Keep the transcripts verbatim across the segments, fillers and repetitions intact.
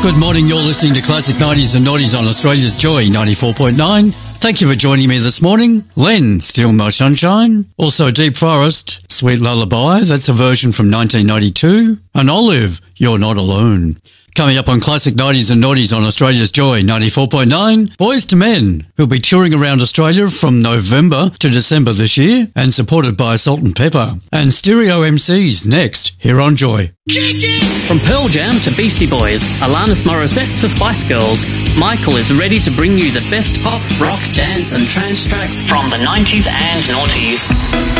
Good morning, you're listening to Classic nineties and Noughties on Australia's Joy ninety-four point nine. Thank you for joining me this morning. Len, Steal My Sunshine. Also Deep Forest, Sweet Lullaby, that's a version from nineteen ninety-two. And Olive, You're Not Alone. Coming up on Classic nineties and Noughties on Australia's Joy ninety-four point nine, Boys to Men, who'll be touring around Australia from November to December this year and supported by Salt and Pepper. And Stereo M Cs next, here on Joy. From Pearl Jam to Beastie Boys, Alanis Morissette to Spice Girls, Michael is ready to bring you the best pop, rock, dance and trance tracks from the nineties and noughties.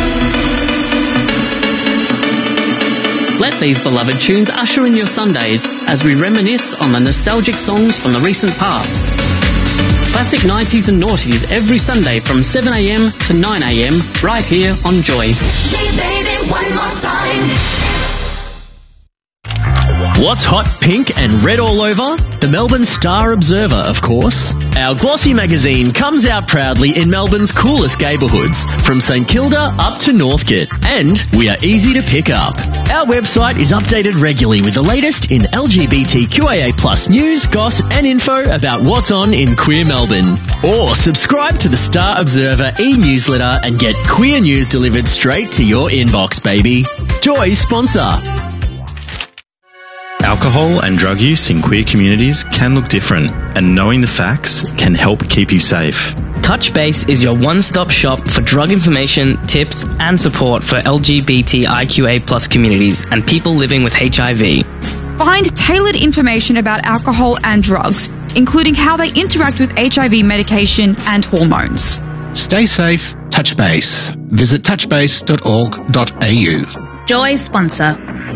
Let these beloved tunes usher in your Sundays as we reminisce on the nostalgic songs from the recent past. Classic nineties and Noughties every Sunday from seven a m to nine a m right here on Joy. Hey baby, one more time. What's hot, pink and red all over? The Melbourne Star Observer, of course. Our glossy magazine comes out proudly in Melbourne's coolest neighbourhoods, from St Kilda up to Northcote, and we are easy to pick up. Our website is updated regularly with the latest in L G B T Q I A plus news, goss and info about what's on in queer Melbourne. Or subscribe to the Star Observer e-newsletter and get queer news delivered straight to your inbox, baby. Joy sponsor. Alcohol and drug use in queer communities can look different, and knowing the facts can help keep you safe. Touch Base is your one-stop shop for drug information, tips and support for L G B T I Q A plus communities and people living with H I V. Find tailored information about alcohol and drugs, including how they interact with H I V medication and hormones. Stay safe, Touch Base. Visit touch base dot org dot a u. Joy sponsor.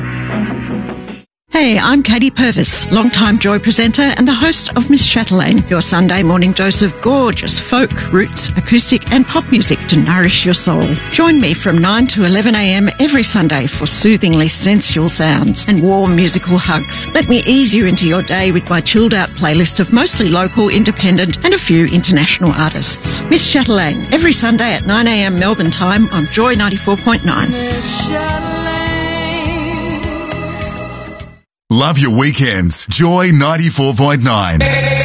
Hey, I'm Katie Purvis, longtime Joy presenter and the host of Miss Chatelaine, your Sunday morning dose of gorgeous folk, roots, acoustic and pop music to nourish your soul. Join me from nine to eleven a m every Sunday for soothingly sensual sounds and warm musical hugs. Let me ease you into your day with my chilled out playlist of mostly local, independent and a few international artists. Miss Chatelaine, every Sunday at nine a m Melbourne time on Joy ninety-four point nine. Love your weekends. Joy ninety-four point nine.